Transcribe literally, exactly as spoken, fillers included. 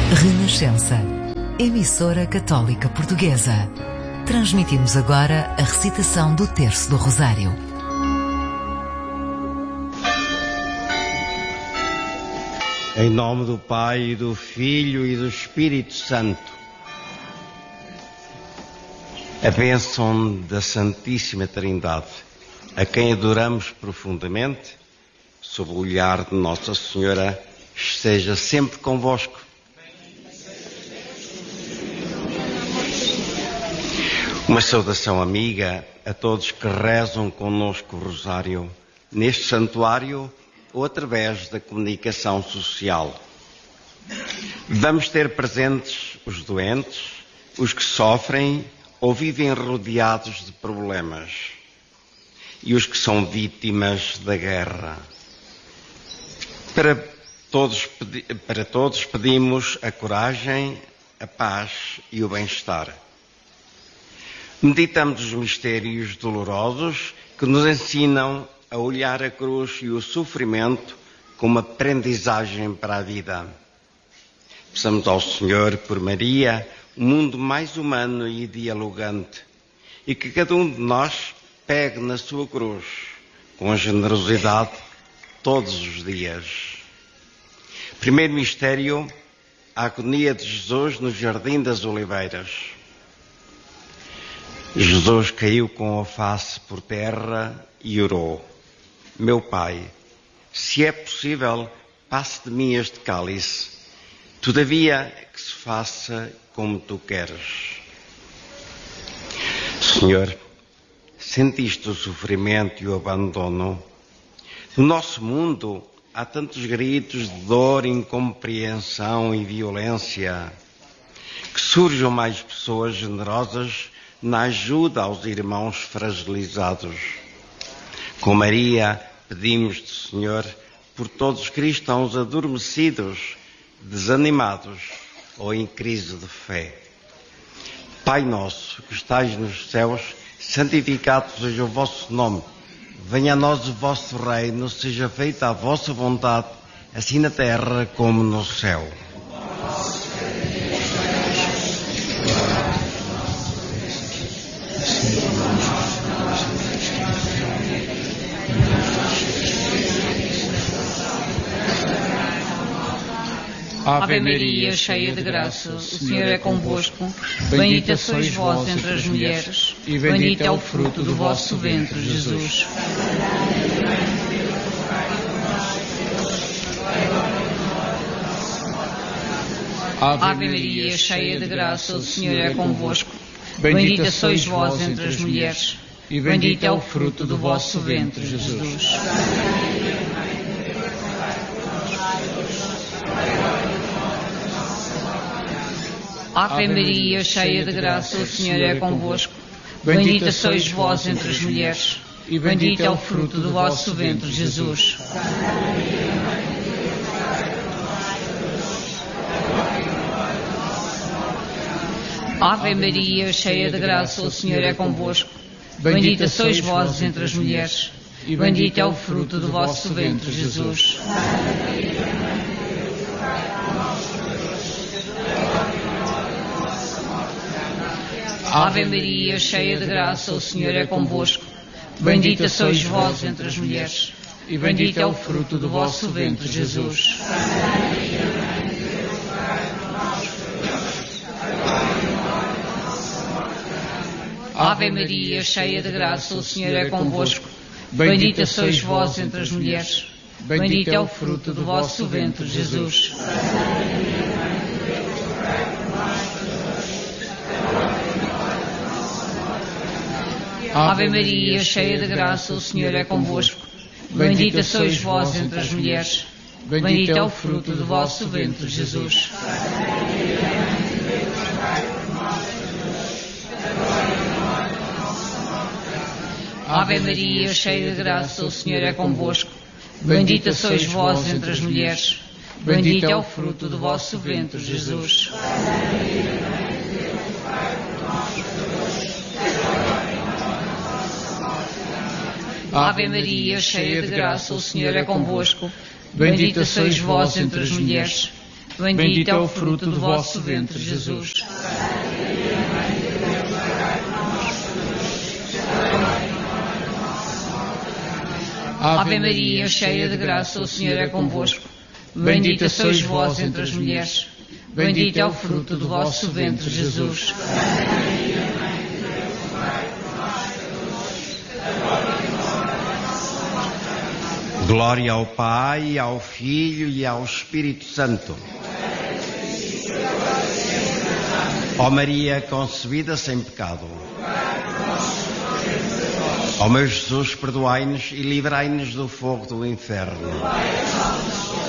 Renascença, emissora católica portuguesa. Transmitimos agora a recitação do Terço do Rosário. Em nome do Pai, do Filho e do Espírito Santo. A bênção da Santíssima Trindade, a quem adoramos profundamente, sob o olhar de Nossa Senhora, esteja sempre convosco. Uma saudação amiga a todos que rezam connosco o Rosário, neste santuário ou através da comunicação social. Vamos ter presentes os doentes, os que sofrem ou vivem rodeados de problemas e os que são vítimas da guerra. Para todos, para todos pedimos a coragem, a paz e o bem-estar. Meditamos os mistérios dolorosos que nos ensinam a olhar a cruz e o sofrimento como aprendizagem para a vida. Peçamos ao Senhor, por Maria, um mundo mais humano e dialogante, e que cada um de nós pegue na sua cruz, com generosidade, todos os dias. Primeiro mistério, a agonia de Jesus no Jardim das Oliveiras. Jesus caiu com a face por terra e orou: Meu Pai, se é possível, passe de mim este cálice, todavia que se faça como tu queres. Senhor, sentiste o sofrimento e o abandono? No nosso mundo há tantos gritos de dor, incompreensão e violência. Que surjam mais pessoas generosas na ajuda aos irmãos fragilizados. Com Maria, pedimos-te, Senhor, por todos os cristãos adormecidos, desanimados ou em crise de fé. Pai nosso, que estais nos céus, santificado seja o vosso nome. Venha a nós o vosso reino, seja feita a vossa vontade, assim na terra como no céu. Ave Maria, cheia de graça, o Senhor é convosco. Bendita sois vós entre as mulheres, e bendito é o fruto do vosso ventre, Jesus. Ave Maria, cheia de graça, o Senhor é convosco. Bendita sois vós entre as mulheres, e bendito é o fruto do vosso ventre, Jesus. Ave Maria, cheia de graça, o Senhor é convosco. Bendita sois vós entre as mulheres, e bendito é o fruto do vosso ventre, Jesus. Ave Maria, cheia de graça, o Senhor é convosco. Bendita sois vós entre as mulheres, e bendito é o fruto do vosso ventre, Jesus. Ave Maria, cheia de graça, o Senhor é convosco. Bendita sois vós entre as mulheres, e bendito é o fruto do vosso ventre, Jesus. Ave Maria, cheia de graça, o Senhor é convosco. Bendita sois vós entre as mulheres, bendito é o fruto do vosso ventre, Jesus. Ave Maria, cheia de graça, o Senhor é convosco. Bendita sois vós entre as mulheres, bendito é o fruto do vosso ventre, Jesus. Ave Maria, cheia de graça, o Senhor é convosco. Bendita sois vós entre as mulheres, bendito é o fruto do vosso ventre, Jesus. Ave Maria, cheia de graça, o Senhor é convosco. Bendita sois vós entre as mulheres, Bendito é o fruto do vosso ventre, Jesus. Ave Maria, cheia de graça, o Senhor é convosco. Bendita sois vós entre as mulheres. Bendito é o fruto do vosso ventre, Jesus. Glória ao Pai, ao Filho e ao Espírito Santo. Ó Maria concebida sem pecado. Ó meu Jesus, perdoai-nos e livrai-nos do fogo do inferno.